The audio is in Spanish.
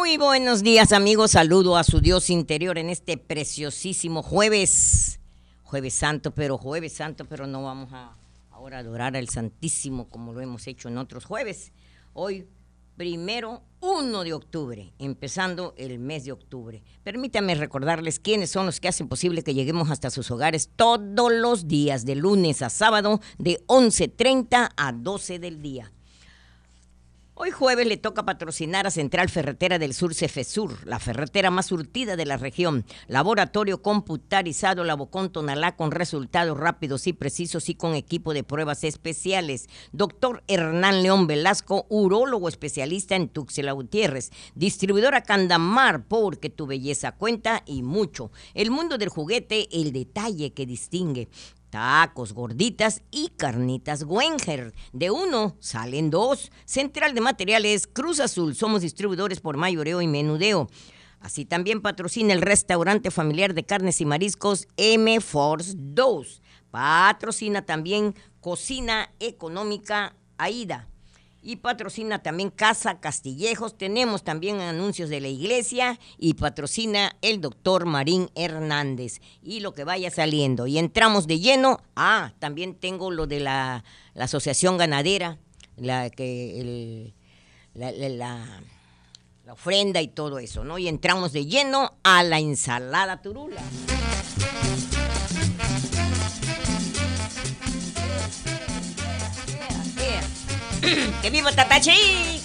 Muy buenos días, amigos. Saludo a su Dios interior en este preciosísimo jueves. Jueves Santo, pero no vamos a ahora adorar al Santísimo como lo hemos hecho en otros jueves. Hoy, 1 de octubre, empezando el mes de octubre. Permítanme recordarles quiénes son los que hacen posible que lleguemos hasta sus hogares todos los días, de lunes a sábado, de 11:30 a 12 del día. Hoy jueves le toca patrocinar a Central Ferretera del Sur, Cefesur, la ferretera más surtida de la región. Laboratorio computarizado Labocón Tonalá con resultados rápidos y precisos y con equipo de pruebas especiales. Doctor Hernán León Velasco, urólogo especialista en Tuxtla Gutiérrez. Distribuidora Candamar, porque tu belleza cuenta y mucho. El mundo del juguete, el detalle que distingue. Tacos, gorditas y carnitas Wenger. De uno salen dos. Central de Materiales Cruz Azul. Somos distribuidores por mayoreo y menudeo. Así también patrocina el restaurante familiar de carnes y mariscos M-Force 2. Patrocina también Cocina Económica Aida. Y patrocina también Casa Castillejos. Tenemos también anuncios de la iglesia y patrocina el doctor Marín Hernández. Y lo que vaya saliendo. Y entramos de lleno. También tengo lo de la asociación ganadera, la ofrenda y todo eso, ¿no? Y entramos de lleno a la ensalada turula. ¡Que viva Tatachi!